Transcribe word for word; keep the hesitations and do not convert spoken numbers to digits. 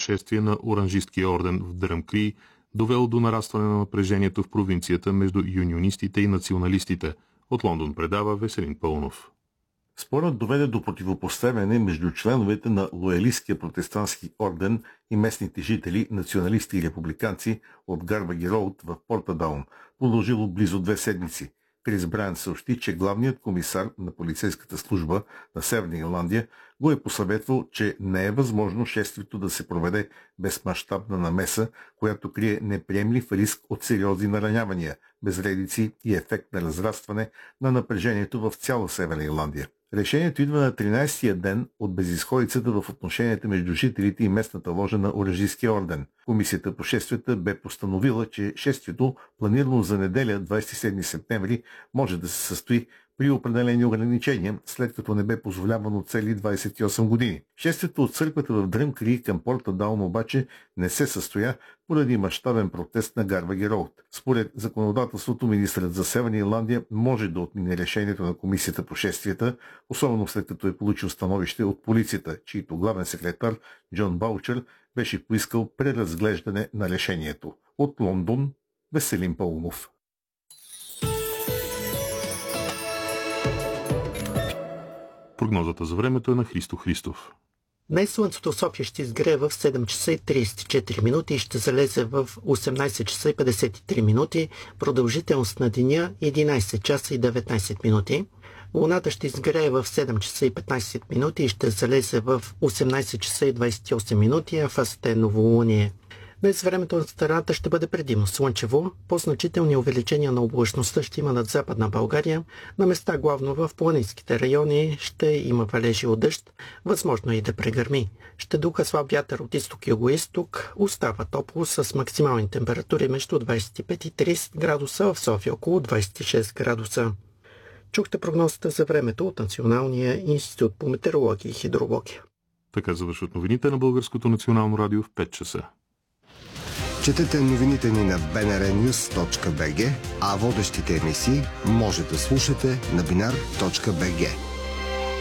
шествие на Оранжисткия орден в Дръмкрий, довело до нарастване на напрежението в провинцията между юнионистите и националистите. От Лондон предава Веселин Пълнов. Спорът доведе до противопоставяне между членовете на лоялистския протестантски орден и местните жители, националисти и републиканци от Гарваги Роуд в Портадаун, продължило близо две седмици. Крис Брайан съобщи, че главният комисар на полицейската служба на Северна Ирландия го е посъветвал, че не е възможно шествието да се проведе без мащабна намеса, която крие неприемлив риск от сериозни наранявания, безредици и ефект на разрастване на напрежението в цяла Северна Ирландия. Решението идва на тринайсетия ден от безизходицата в отношенията между жителите и местната ложа на Оранжийския орден. Комисията по шествията бе постановила, че шествието, планирано за неделя двайсет и седми септември, може да се състои при определени ограничения, след като не бе позволявано цели двайсет и осем години. Шествието от църквата в Дръмкрий към Портадаун обаче не се състоя поради мащабен протест на Гарваги Роуд. Според законодателството, министърът за Северна Ирландия може да отмине решението на комисията по шествията, особено след като е получил становище от полицията, чийто главен секретар Джон Баучер беше поискал преразглеждане на решението. От Лондон, Веселин Пълнов. Прогнозата за времето е на Христо Христов. Днес слънцето в София ще изгрее в седем часа и трийсет и четири минути и ще залезе в осемнайсет часа и петдесет и три минути. Продължителност на деня единайсет часа и деветнайсет минути. Луната ще изгрее в седем часа и петнайсет минути и ще залезе в осемнайсет часа и двайсет и осем минути, а фазата е новолуние. Днес времето на страната ще бъде предимно слънчево. По-значителни увеличения на облачността ще има над Западна България. На места главно в планинските райони ще има валежи от дъжд. Възможно и да прегърми. Ще духа слаб вятър от изток и югоизток. Остава топло с максимални температури между двайсет и пет и трийсет градуса, в София около двайсет и шест градуса. Чухте прогнозата за времето от Националния институт по метеорология и хидрология. Така завършват новините на Българското национално радио в пет часа. Четете новините ни на би ен ар нюз точка би джи, а водещите емисии може да слушате на бинар точка би джи.